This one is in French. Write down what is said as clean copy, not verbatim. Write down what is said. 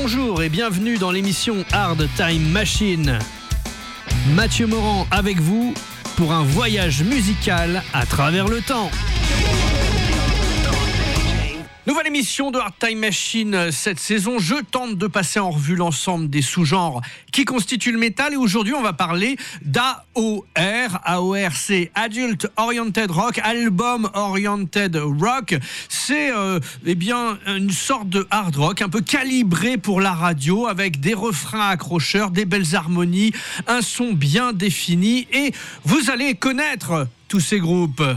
Bonjour et bienvenue dans l'émission Hard Time Machine. Mathieu Morand avec vous pour un voyage musical à travers le temps. Nouvelle émission de Hard Time Machine cette saison. Je tente de passer en revue l'ensemble des sous-genres qui constituent le métal. Et aujourd'hui, on va parler d'AOR. AOR, c'est Adult Oriented Rock, Album Oriented Rock. C'est une sorte de hard rock un peu calibré pour la radio avec des refrains accrocheurs, des belles harmonies, un son bien défini. Et vous allez connaître tous ces groupes.